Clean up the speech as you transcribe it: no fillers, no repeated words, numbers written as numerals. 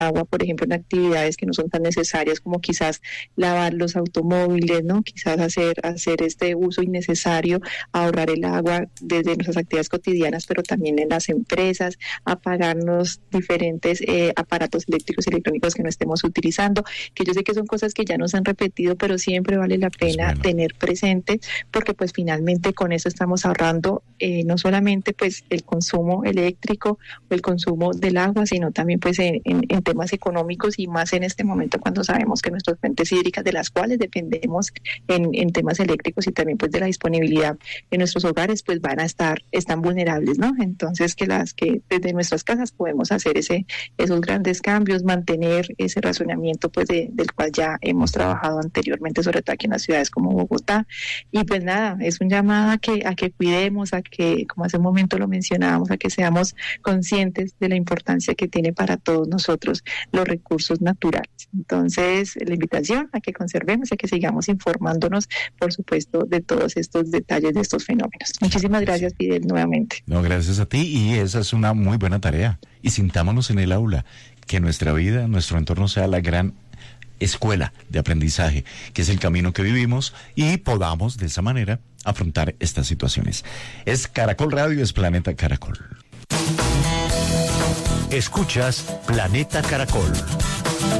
agua, por ejemplo, en actividades que no son tan necesarias como quizás lavar los automóviles, ¿no? Quizás hacer este uso innecesario, ahorrar el agua desde nuestras actividades cotidianas, pero también en las empresas, apagarnos diferentes aparatos eléctricos y electrónicos que no estemos utilizando, que yo sé que son cosas que ya nos han repetido, pero siempre vale la pena tener presente, porque pues finalmente con eso estamos ahorrando no solamente pues el consumo eléctrico o el consumo del agua, sino también pues en temas económicos, y más en este momento cuando sabemos que nuestras fuentes hídricas de las cuales dependemos en temas eléctricos y también pues de la disponibilidad en nuestros hogares pues están vulnerables, ¿no? Entonces que desde nuestras casas podemos hacer esos grandes cambios, mantener ese razonamiento pues del cual ya hemos trabajado anteriormente, sobre todo aquí en las ciudades como Bogotá. Y pues nada, es un llamado a que cuidemos, a que, como hace un momento lo mencionábamos, a que seamos conscientes de la importancia que tiene para todos nosotros los recursos naturales. Entonces, la invitación a que conservemos, a que sigamos informándonos, por supuesto, de todos estos detalles de estos fenómenos. Muchísimas gracias, Fidel, nuevamente. No, gracias a ti, y esa es una muy buena tarea. Y sintámonos en el aula, que nuestra vida, nuestro entorno sea la gran escuela de aprendizaje, que es el camino que vivimos, y podamos de esa manera afrontar estas situaciones. Es Caracol Radio, es Planeta Caracol. Escuchas Planeta Caracol.